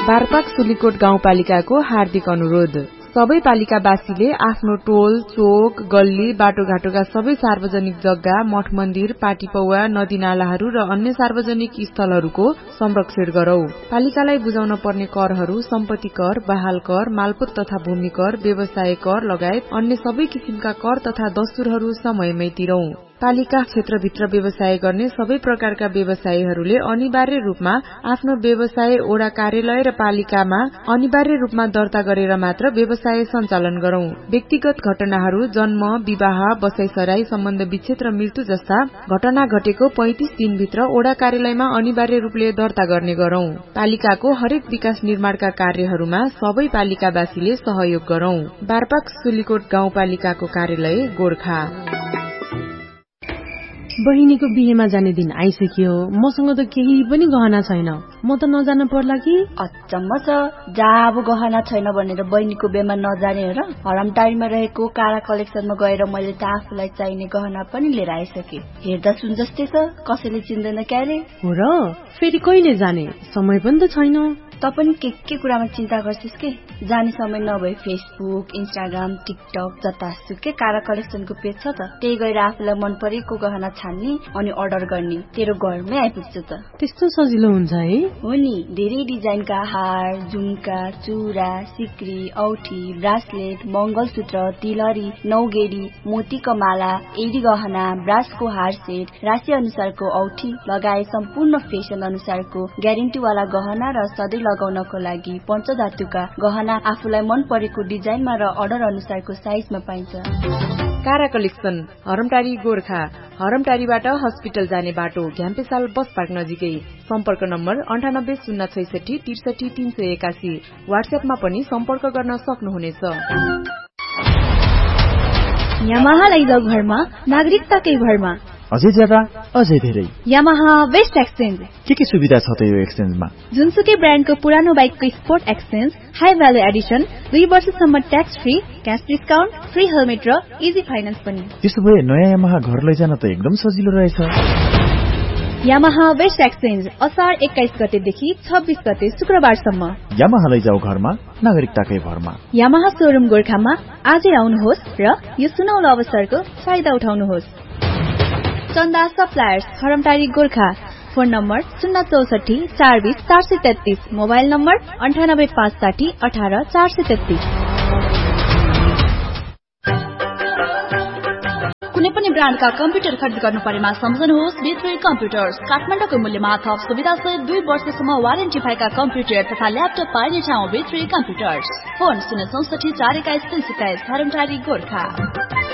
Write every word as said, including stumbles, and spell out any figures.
बारपाक सुलीकोट गाउँपालिकाको हार्दिक अनुरोध। सबै पालिकावासीले आफ्नो टोल, चोक, गल्ली, बाटोघाटोका सबै सार्वजनिक जग्गा, मठ मन्दिर, पाटी पौवा, नदी नालाहरू र अन्य सार्वजनिक स्थलहरूको संरक्षण गरौं। पालिकालाई बुझाउन पर्ने करहरू सम्पत्ति कर, बहाल कर, मालपोत तथा भूमि कर, व्यवसाय कर लगायत अन्य सबै किसिमका कर तथा दस्तुरहरू समयमै तिरौं। पालिका क्षेत्रभित्र व्यवसाय गर्ने सबै प्रकारका व्यवसायीहरूले अनिवार्य रूपमा आफ्नो व्यवसाय ओडा कार्यालय र पालिकामा अनिवार्य रूपमा दर्ता गरेर मात्र व्यवसाय सञ्चालन गरौं। व्यक्तिगत घटनाहरू जन्म, विवाह, बसाइसराई, सम्बन्ध विच्छेद र मृत्यु जस्ता घटना घटेको पैंतीस दिनभित्र ओडा कार्यालयमा अनिवार्य रूपले दर्ता गर्ने गरौं। पालिकाको हरेक विकास निर्माणका कार्यहरूमा सबै पालिकावासीले सहयोग गरौं। बारपाक सुलीकोट गाउँपालिकाको कार्यालय गोर्खा। बहिनीको बिहेमा जाने दिन आइसक्यो। मसँग त केही पनि गहना छैन। म त नजान पर्ला कि? अचम्म छ, जहाँ अब गहना छैन भनेर बहिनीको बिहेमा नजाने हो र? हरमटारीमा रहेको कारा कलेक्सनमा गएर मैले त आफूलाई चाहिने गहना पनि लिएर आइसके। हेर्दा सुन जस्तै छ, कसैले चिन्दैन क्यारे। हो र? फेरि कहिले जाने? समय पनि त छैन। त पनि के के कुरामा चिन्ता गर्छिस् के? जाने समय नभए फेसबुक, इन्स्टाग्राम, टिकटक जतासुकै कारा कलेक्सनको पेज छ त, त्यही गएर आफूलाई मन परेको गहना छान्ने अनि अर्डर गर्ने। तेरो घरमै आइपुग्छ त। त्यस्तो सजिलो हुन्छ है? हो नि, धेरै डिजाइनका हार, झुम्का, चुरा, सिक्री, औठी, ब्रासलेट, मंगलसूत्र, तिलहरी, नौगेडी, मोतीको माला, एडी गहना, ब्रासको हार सेट, राशि अनुसारको औठी लगायत सम्पूर्ण फेसन अनुसारको ग्यारेन्टीवाला गहना र सधैँ लगाउनको लागि पञ्चधातुका गहना आफूलाई मन परेको डिजाइनमा र अर्डर अनुसारको साइजमा पाइन्छ। कारा कलेक्सन, हरमटारी गोर्खा। हरमटारीबाट हस्पिटल जाने बाटो, घ्याम्पेसाल बस पार्क नजिकै। सम्पर्क नम्बर अन्ठानब्बे शून्य छैसठी त्रिसठी तीन सय एकासी। वाट्सएपमा पनि सम्पर्क गर्न सक्नुहुनेछ। यामाहा लैजाऊ घरमा, नागरिकताकै भरमा। अझै ज्यादा, अझै धेरै। Yamaha West exchange. के के सुविधा छ त यो एक्सचेन्जमा? जुनसुकै ब्रान्डको पुरानो बाइकको sport exchange, high value Edison, दुई वर्षसम्म tax free, cash discount, free helmet र इजी फाइनान्स पनि। त्यसो भए नयाँ यामाहा घर लैजान त एकदम सजिलो रहेछ। यामाहा वेस्ट एक्सचेन्ज असार एक्काइस गतेदेखि छब्बीस गते शुक्रबारसम्म। यामाहा लैजाऊ घरमा, नागरिकताकै भरमा। यामाहा सोरुम गोर्खामा आजै आउनुहोस् र यो सुनौलो अवसरको फाइदा उठाउनुहोस्। चन्दा सप्लायर्स, हरमटारी गोर्खा। फोन नम्बर शून्य चौसठी चार बीस चार सय तेत्तीस। मोबाइल नम्बर अन्ठानब्बे पाँच साठी अठार चार सय तेत्तीस। कुनै पनि ब्रान्डका कम्प्युटर खरिद गर्नु परेमा सम्झनुहोस् बिथ्री कम्प्युटर्स। काठमाडौँको मूल्यमा थप सुविधा सहित दुई वर्षसम्म वारेन्टी भएका कम्प्युटर तथा ल्यापटप पाइने ठाउँ बिथ्री कम्प्युटर्स। फोन शून्य चौसठी चार एक्काइस तीन सत्ताइस, हरमटारी गोर्खा।